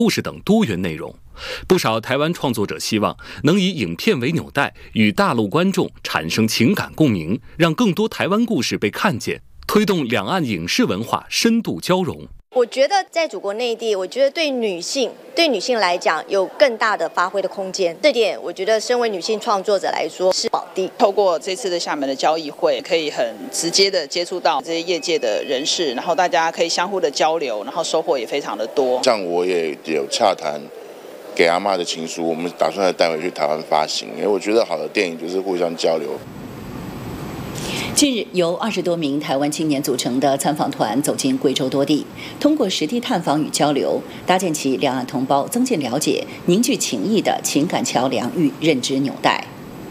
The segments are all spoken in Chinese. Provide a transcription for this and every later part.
故事等多元内容。不少台湾创作者希望能以影片为纽带，与大陆观众产生情感共鸣，让更多台湾故事被看见，推动两岸影视文化深度交融。 我觉得在祖国内地，我觉得对女性来讲有更大的发挥的空间。这点我觉得身为女性创作者来说是宝地。 透过这次的厦门的交易会，可以很直接的接触到这些业界的人士，然后大家可以相互的交流，然后收获也非常的多。 像我也有洽谈给阿嬷的情书，我们打算带回去台湾发行，因为我觉得好的电影就是互相交流。 近日，由20多名台湾青年组成的参访团走进贵州多地，通过实地探访与交流，搭建起两岸同胞增进了解、凝聚情谊的情感桥梁与认知纽带。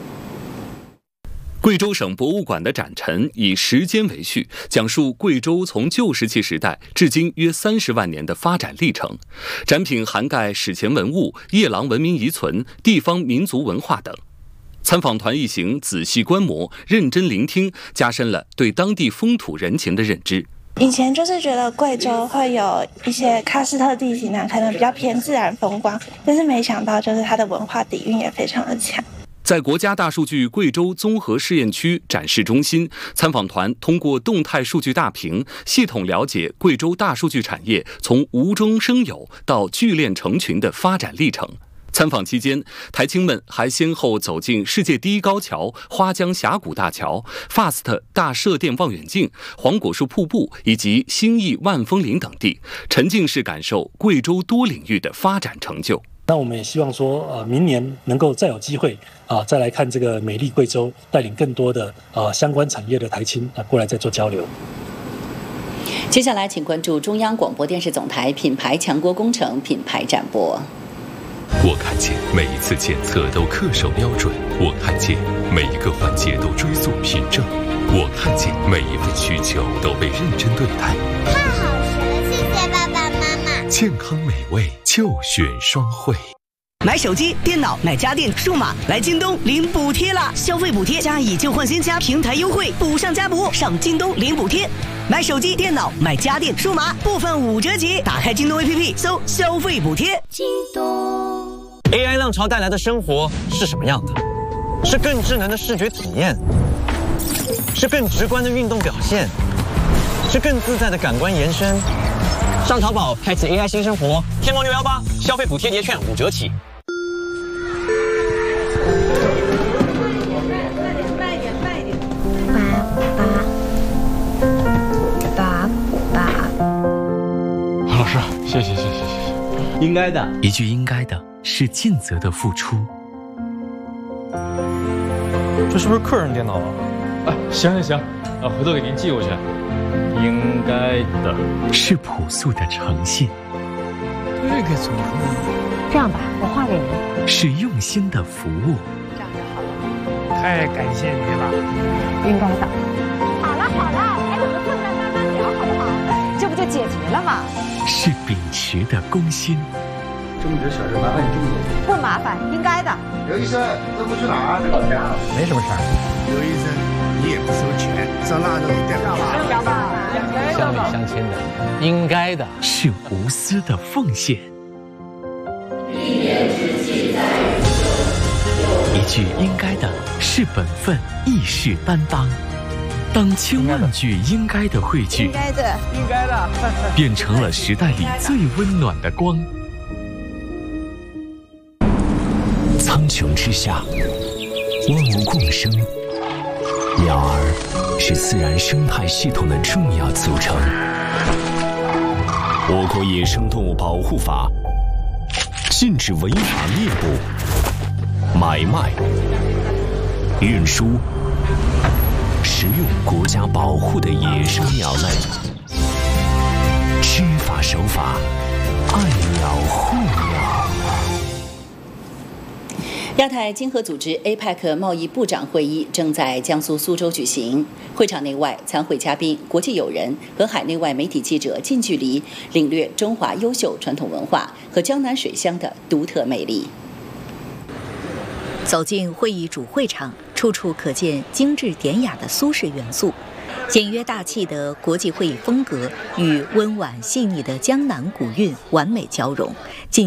贵州省博物馆的展陈以时间为序，讲述贵州从旧石器时代至今约30万年的发展历程。展品涵盖史前文物、夜郎文明遗存、地方民族文化等。参访团一行仔细观摩、认真聆听，加深了对当地风土人情的认知。 以前就是觉得贵州会有一些喀斯特地形可能比较偏自然风光，但是没想到就是它的文化底蕴也非常的强。 在国家大数据贵州综合试验区展示中心，参访团通过动态数据大屏，系统了解贵州大数据产业从无中生有到聚链成群的发展历程。参访期间，台青们还先后走进世界第一高桥花江峡谷大桥、FAST 大射电望远镜、黄果树瀑布以及兴义万峰林等地，沉浸式感受贵州多领域的发展成就。 那我们也希望说，明年能够再有机会再来看这个美丽贵州，带领更多的相关产业的台青过来再做交流。 接下来，请关注中央广播电视总台品牌强国工程品牌展播。 我看见每一次检测都恪守标准，我看见每一个环节都追溯凭证，我看见每一份需求都被认真对待。 太好吃了，谢谢爸爸妈妈。 健康美味就选双汇。 买手机、电脑、买家电、数码，来京东领补贴啦！消费补贴加以旧换新加平台优惠，补上加补，上京东领补贴。买手机、电脑、买家电、数码，部分5折起。打开京东 APP， 搜消费补贴。 京东。 AI 浪潮带来的生活是什么样的？是更智能的视觉体验，是更直观的运动表现，是更自在的感官延伸。上淘宝开启 AI 新生活，天猫618消费补贴叠券5折起。 老师，谢谢。 应该的，一句应该的是尽责的付出。 这是不是客人电脑啊？行，回头给您寄过去。应该的是朴素的诚信。 这个怎么呢？ 这样吧，我画给您。 是用心的服务。 这样就好了。太感谢你了。 应该的。好了，还有个困难慢慢聊，好不好？这不就解决了吗？ 是秉持的公心。 这么点小事麻烦你这么做。 不麻烦，应该的。 刘医生，这不去哪儿？老家。没什么事儿。 刘医生，你也不收钱，上那都一带不去。乡里乡亲的，应该的是无私的奉献。一句应该的是本分，义士担当。当千万句应该的汇聚， 应该的， 变成了时代里最温暖的光。苍穹之下，万物共生，鸟儿是自然生态系统的重要组成。我国野生动物保护法禁止违法猎捕、买卖、运输、食用国家保护的野生鸟类，知法守法，爱鸟护鸟。 亚太经合组织 APEC 贸易部长会议正在江苏苏州举行，会场内外参会嘉宾、国际友人和海内外媒体记者近距离领略中华优秀传统文化和江南水乡的独特魅力。 走进会议主会场，处处可见精致典雅的苏式元素，简约大气的国际会议风格与温婉细腻的江南古韵完美交融，